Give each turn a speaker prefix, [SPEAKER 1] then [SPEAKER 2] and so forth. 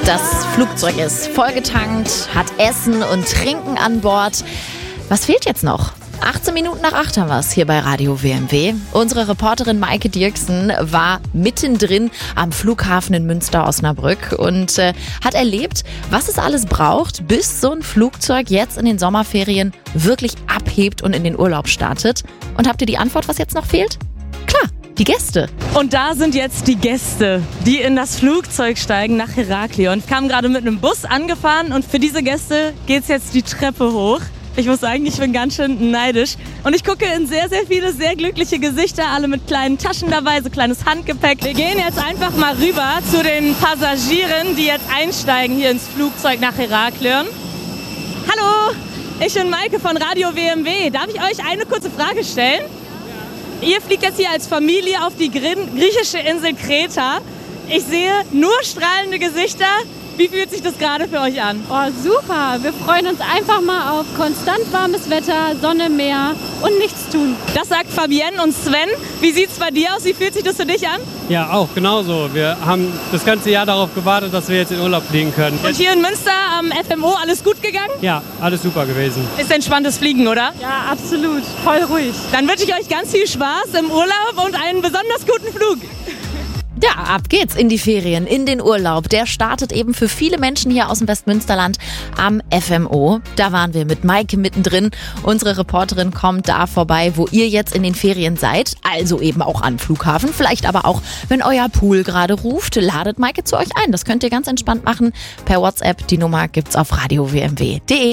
[SPEAKER 1] Das Flugzeug ist vollgetankt, hat Essen und Trinken an Bord. Was fehlt jetzt noch? 18 Minuten nach 8 haben wir es hier bei Radio WMW. Unsere Reporterin Maike Dirksen war mittendrin am Flughafen in Münster-Osnabrück und hat erlebt, was es alles braucht, bis so ein Flugzeug jetzt in den Sommerferien wirklich abhebt und in den Urlaub startet. Und habt ihr die Antwort, was jetzt noch fehlt? Klar, die Gäste.
[SPEAKER 2] Und da sind jetzt die Gäste, die in das Flugzeug steigen nach Heraklion. Ich kam gerade mit einem Bus angefahren und für diese Gäste geht's jetzt die Treppe hoch. Ich muss sagen, ich bin ganz schön neidisch. Und ich gucke in sehr, sehr viele, sehr glückliche Gesichter, alle mit kleinen Taschen dabei, so kleines Handgepäck. Wir gehen jetzt einfach mal rüber zu den Passagieren, die jetzt einsteigen hier ins Flugzeug nach Heraklion. Hallo, ich bin Maike von Radio WMW. Darf ich euch eine kurze Frage stellen? Ja. Ihr fliegt jetzt hier als Familie auf die griechische Insel Kreta. Ich sehe nur strahlende Gesichter. Wie fühlt sich das gerade für euch an?
[SPEAKER 3] Oh, super. Wir freuen uns einfach mal auf konstant warmes Wetter, Sonne, Meer und nichts tun.
[SPEAKER 2] Das sagt Fabienne und Sven. Wie sieht es bei dir aus? Wie fühlt sich das für dich an?
[SPEAKER 4] Ja, auch genauso. Wir haben das ganze Jahr darauf gewartet, dass wir jetzt in Urlaub fliegen können.
[SPEAKER 2] Und hier in Münster am FMO alles gut gegangen?
[SPEAKER 4] Ja, alles super gewesen.
[SPEAKER 2] Ist entspanntes Fliegen, oder?
[SPEAKER 3] Ja, absolut. Voll ruhig.
[SPEAKER 2] Dann wünsche ich euch ganz viel Spaß im Urlaub und einen besonders guten Flug.
[SPEAKER 1] Ja, ab geht's in die Ferien, in den Urlaub. Der startet eben für viele Menschen hier aus dem Westmünsterland am FMO. Da waren wir mit Maike mittendrin. Unsere Reporterin kommt da vorbei, wo ihr jetzt in den Ferien seid. Also eben auch am Flughafen. Vielleicht aber auch, wenn euer Pool gerade ruft, ladet Maike zu euch ein. Das könnt ihr ganz entspannt machen per WhatsApp. Die Nummer gibt's auf radiowmw.de.